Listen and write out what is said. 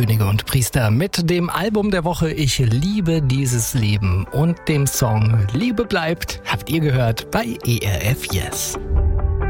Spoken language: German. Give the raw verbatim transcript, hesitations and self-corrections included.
Könige und Priester mit dem Album der Woche Ich liebe dieses Leben und dem Song Liebe bleibt, habt ihr gehört bei E R F Yes.